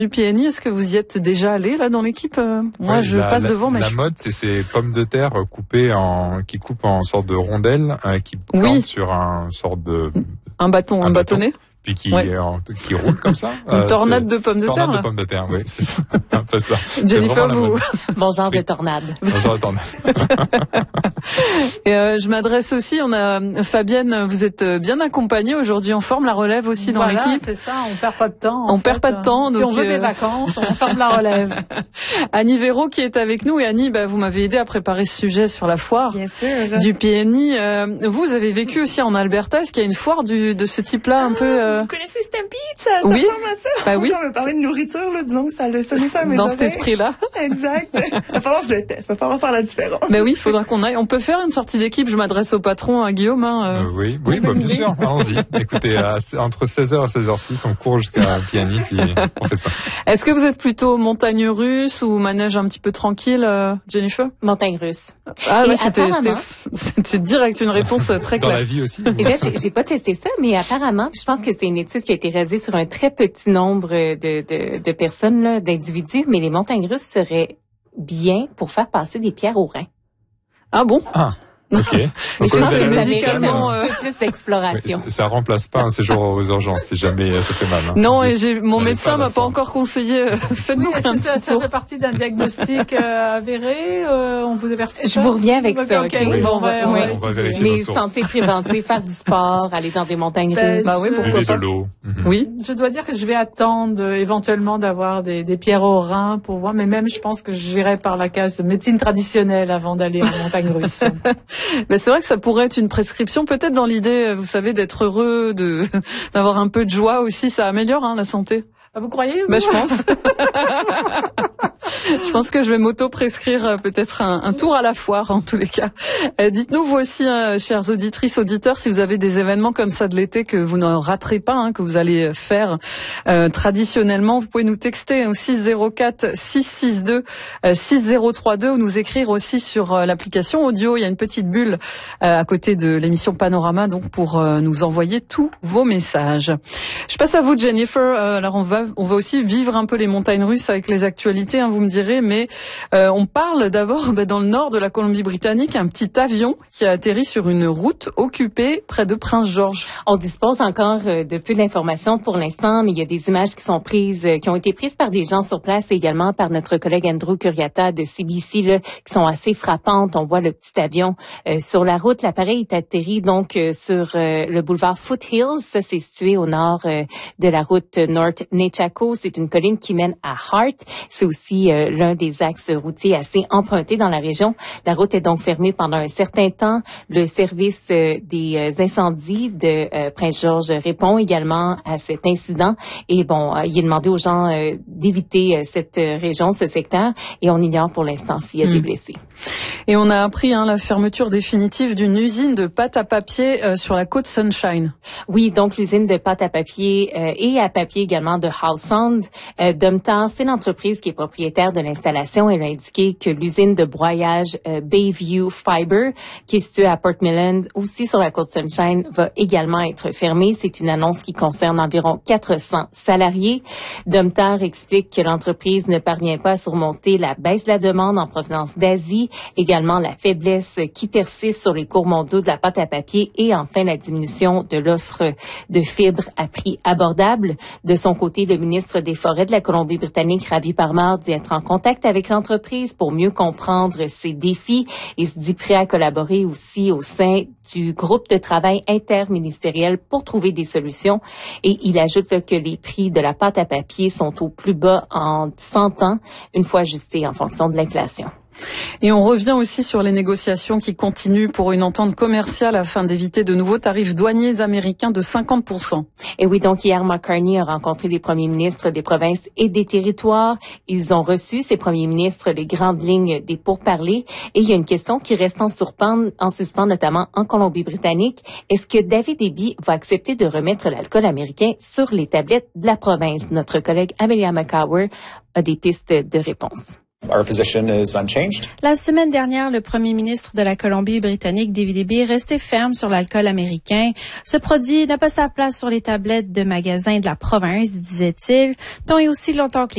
du PNI, est-ce que vous y êtes déjà allé là dans l'équipe? Moi, je passe devant. Mais la mode, c'est ces pommes de terre coupées qui coupent en sorte de rondelles, qui plantent sur un sorte de un bâtonnet. Puis qui roule comme ça. Une tornade de pommes de terre. Tornade de pommes de terre, oui, c'est ça. Un peu ça. Jennifer, vous. Bon genre de tornade. Bon genre de tornade. Et je m'adresse aussi, on a Fabienne, vous êtes bien accompagnée aujourd'hui, en forme la relève aussi dans l'équipe. Voilà, c'est ça, on perd pas de temps. On perd pas de temps. Si donc, on veut des vacances, on forme la relève. Annie Véraud qui est avec nous, et Annie, vous m'avez aidé à préparer ce sujet sur la foire du PNI. Vous avez vécu aussi en Alberta, est-ce qu'il y a une foire de ce type-là un peu Vous connaissez Stampede, ça oui. ressemble à ça. Bah oui. On va parler de nourriture, là, disons que ça le sonne ça à mes dans oreilles. cet esprit-là. Exact. Il va falloir que je le teste, il va falloir faire la différence. Mais oui, il faudra qu'on aille. On peut faire une sortie d'équipe, je m'adresse au patron, à Guillaume. Oui, bien sûr, allons-y. Écoutez, entre 16h et 16h06, on court jusqu'à PNI, puis on fait ça. Est-ce que vous êtes plutôt montagne russe ou manège un petit peu tranquille, Jennifer? Montagne russe. Ah ouais, c'était direct une réponse très claire. Dans la vie aussi. Et là, j'ai pas testé ça, mais apparemment, je pense que c'est une étude qui a été réalisée sur un très petit nombre de personnes, là, d'individus, mais les montagnes russes seraient bien pour faire passer des pierres au rein. Ah bon? Ah. OK. Mais je pense que ça mérite un peu plus d'exploration. Oui, ça remplace pas un séjour aux urgences si jamais ça fait mal. Hein. Non, et mon médecin m'a pas encore conseillé. Faites-nous un petit ça tour. fait partie d'un diagnostic avéré. On vous a reçu. Je vous reviens avec ça. Okay. Oui, Bon, on va vérifier mais nos sources. santé préventive, faire du sport, aller dans des montagnes russes. Bah oui, pourquoi Buvez pas. de l'eau. Oui. Je dois dire que je vais attendre éventuellement d'avoir des pierres au rein pour voir, mais même je pense que j'irai par la case médecine traditionnelle avant d'aller en montagne russe. Mais c'est vrai que ça pourrait être une prescription, peut-être dans l'idée, vous savez, d'être heureux, d'avoir un peu de joie aussi, ça améliore la santé. Vous croyez? Je pense. Je pense que je vais m'auto-prescrire peut-être un tour à la foire, en tous les cas. Dites-nous, vous aussi, chères auditrices, auditeurs, si vous avez des événements comme ça de l'été que vous ne raterez pas, que vous allez faire traditionnellement, vous pouvez nous texter au 604-662-6032 ou nous écrire aussi sur l'application audio. Il y a une petite bulle à côté de l'émission Panorama, donc pour nous envoyer tous vos messages. Je passe à vous, Jennifer. Alors on va aussi vivre un peu les montagnes russes avec les actualités, vous me direz, mais on parle d'abord dans le nord de la Colombie-Britannique, un petit avion qui a atterri sur une route occupée près de Prince George. On dispose encore de peu d'informations pour l'instant, mais il y a des images qui ont été prises par des gens sur place et également par notre collègue Andrew Curiata de CBC, là, qui sont assez frappantes. On voit le petit avion sur la route. L'appareil est atterri donc sur le boulevard Foothills. Ça, c'est situé au nord de la route North Nechako. C'est une colline qui mène à Hart. C'est aussi l'un des axes routiers assez empruntés dans la région. La route est donc fermée pendant un certain temps. Le service des incendies de Prince-Georges répond également à cet incident. Et bon, il est demandé aux gens d'éviter cette région, ce secteur. Et on ignore pour l'instant s'il y a des blessés. Et on a appris la fermeture définitive d'une usine de pâte à papier sur la côte Sunshine. Oui, donc l'usine de pâte à papier et à papier également de House Sound. Domtar, c'est l'entreprise qui est propriétaire de l'installation. Elle a indiqué que l'usine de broyage Bayview Fiber, qui est située à Port Millen, aussi sur la côte Sunshine, va également être fermée. C'est une annonce qui concerne environ 400 salariés. Domtar explique que l'entreprise ne parvient pas à surmonter la baisse de la demande en provenance d'Asie, également la faiblesse qui persiste sur les cours mondiaux de la pâte à papier et enfin la diminution de l'offre de fibres à prix abordable. De son côté, le ministre des Forêts de la Colombie-Britannique, Ravi Parmar, dit être en contact avec l'entreprise pour mieux comprendre ses défis et se dit prêt à collaborer aussi au sein du groupe de travail interministériel pour trouver des solutions. Et il ajoute que les prix de la pâte à papier sont au plus bas en 100 ans, une fois ajustés en fonction de l'inflation. Et on revient aussi sur les négociations qui continuent pour une entente commerciale afin d'éviter de nouveaux tarifs douaniers américains de 50%. Et oui, donc hier, Mark Carney a rencontré les premiers ministres des provinces et des territoires. Ils ont reçu, ces premiers ministres, les grandes lignes des pourparlers. Et il y a une question qui reste en suspens, notamment en Colombie-Britannique. Est-ce que David Eby va accepter de remettre l'alcool américain sur les tablettes de la province? Notre collègue Amelia McCower a des pistes de réponse. Our position is unchanged. La semaine dernière, le premier ministre de la Colombie-Britannique, David Eby, restait ferme sur l'alcool américain. Ce produit n'a pas sa place sur les tablettes de magasins de la province, disait-il, tant et aussi longtemps que